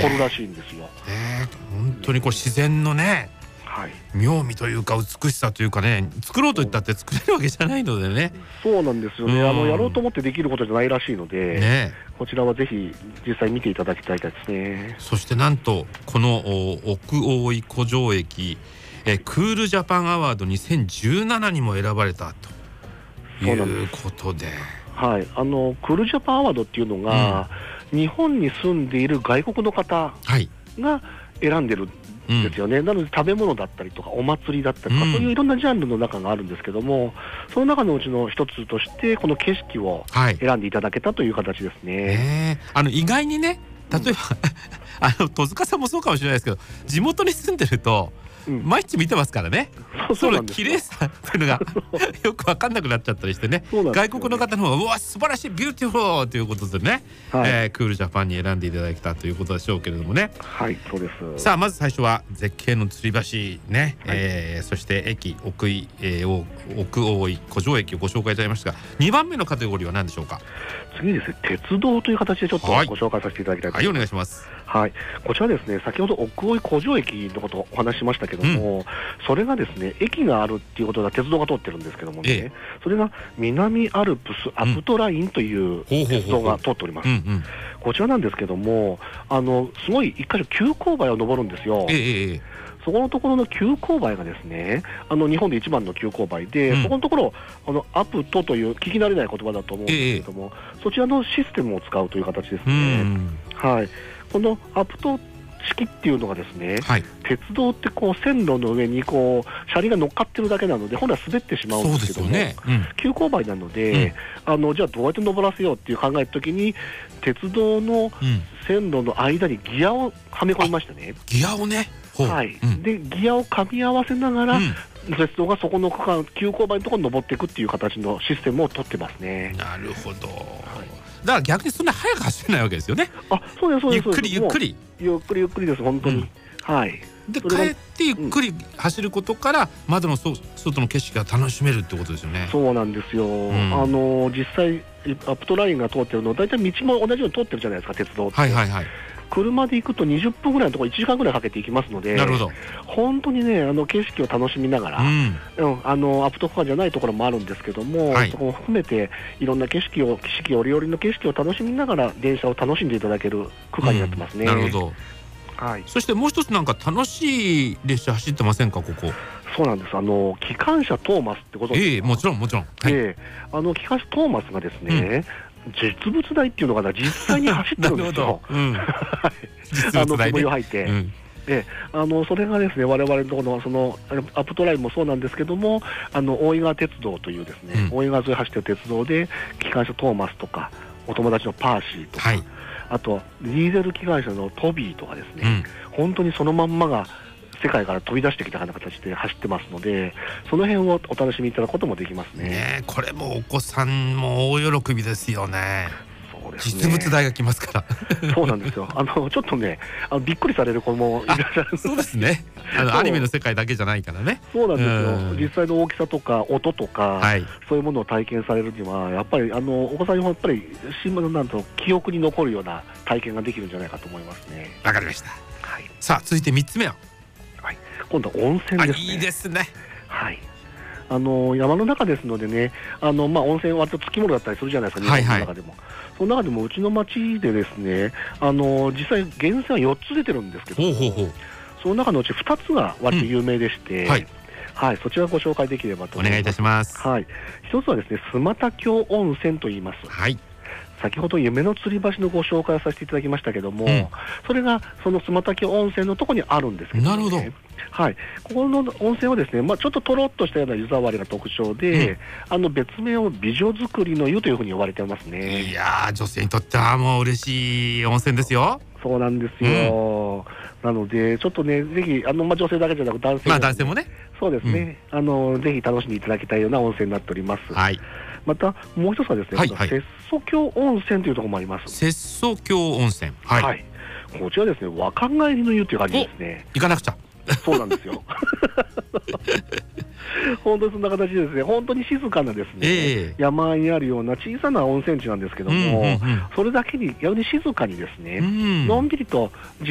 残るらしいんですよ。 本当にこう自然のね、妙味というか美しさというかね、作ろうといったって作れるわけじゃないのでね。 そうなんですよね。やろうと思ってできることじゃないらしいので、こちらはぜひ実際見ていただきたいですね。 そしてなんとこの奥大井湖上駅、クールジャパンアワード2017にも選ばれたということで、 クールジャパンアワードっていうのが、日本に住んでいる外国の方が選んでるですよね。なので食べ物だったりとかお祭りだったりとか、そういういろんなジャンルの中があるんですけども、その中のうちの一つとしてこの景色を選んでいただけたという形ですね。 意外にね、例えば戸塚さんもそうかもしれないですけど、地元に住んでると毎日見てますからね。その綺麗さっていうのがよく分かんなくなっちゃったりしてね、外国の方の方がうわ素晴らしいビューティフルということでね、クールジャパンに選んでいただきたということでしょうけれどもね。 そうです。 さあまず最初は絶景の吊り橋ね、そして駅奥大井湖上駅をご紹介いただきましたが、2番目のカテゴリーは何でしょうか。 次ですね、鉄道という形でちょっとご紹介させていただきたいと思います。 お願いします。 こちらですね、先ほど奥大井湖上駅のことをお話ししましたけども、それがですね、駅があるっていうことが鉄道が通ってるんですけどもね、それが南アルプスアプトラインという鉄道が通っております。こちらなんですけども、すごい一箇所急勾配を登るんですよ。そこのところの急勾配がですね、日本で一番の急勾配で、そこのところアプトという聞き慣れない言葉だと思うんですけども、そちらのシステムを使うという形ですね。このアプト式っていうのがですね、鉄道ってこう線路の上にこう車輪が乗っかってるだけなので本来は滑ってしまうんですけども、急勾配なので、じゃあどうやって登らせようっていう考えた時に、鉄道の線路の間にギアをはめ込みましたね。 ギアをね、 でギアを噛み合わせながら、鉄道がそこの区間急勾配のところに登っていくっていう形のシステムを取ってますね。 なるほど。だから逆にそんな速く走れないわけですよね。 そうですそうです。 ゆっくりゆっくりです本当に。 で帰ってゆっくり走ることから窓の外の景色が楽しめるってことですよね。 そうなんですよ。実際アプトラインが通ってるの、だいたい道も同じように通ってるじゃないですか、鉄道って。車で行くと20分ぐらいのところ1時間ぐらいかけて行きますので、本当にね、景色を楽しみながら、アプト区間じゃないところもあるんですけども、そこも含めていろんな景色折々の景色を楽しみながら電車を楽しんでいただける区間になってますね。 なるほど。そしてもう一つなんか楽しい列車走ってませんか、ここ。 そうなんです。機関車トーマスってことですか。 もちろんもちろん。 機関車トーマスがですね、実物大っていうのかな、実際に走ってるんですよ。煙を吐いて。それがですね、我々のところのそのアプトラインもそうなんですけども、大井川鉄道というですね、大井川沿い走ってる鉄道で機関車トーマスとか、お友達のパーシーとか、あとディーゼル機関車のトビーとかですね、本当にそのまんまが世界から飛び出してきたような形で走ってますので、その辺をお楽しみいただくこともできますね。 これもお子さんも大喜びですよね。実物大が来ますから。 そうなんですよ。ちょっとね、びっくりされる子もいらっしゃる。 そうですね。アニメの世界だけじゃないからね。 そうなんですよ。実際の大きさとか音とか、そういうものを体験されるにはやっぱりお子さんにもやっぱり新聞なんと記憶に残るような体験ができるんじゃないかと思いますね。 わかりました。さあ続いて3つ目は。 今度は温泉ですね。 いいですね。 山の中ですのでね、温泉は割とつきものだったりするじゃないですか、日本の中でも。その中でもうちの町でですね、実際源泉は4つ出てるんですけど、その中のうち2つが割と有名でして、そちらをご紹介できればと思います。 お願いいたします。 一つはですね、須又峡温泉と言います。先ほど夢の吊り橋のご紹介をさせていただきましたけども、それがその須又峡温泉のところにあるんですけど、 なるほど。 ここの温泉はですね、ちょっととろっとしたような湯触りが特徴で、別名を美女作りの湯というふうに呼ばれてますね。 いやー、女性にとってはもう嬉しい温泉ですよ。 そうなんですよ。なのでちょっとね、ぜひ女性だけじゃなく男性も、 男性もね、 そうですね、ぜひ楽しんでいただきたいような温泉になっております。またもう一つはですね、節祖峡温泉というところもあります。 節祖峡温泉。 こちらですね、若返りの湯という感じですね。 行かなくちゃ。 そうなんですよ。本当にそんな形でですね、本当に静かなですね、山あいにあるような小さな温泉地なんですけども、それだけに逆に静かにですね、のんびりと時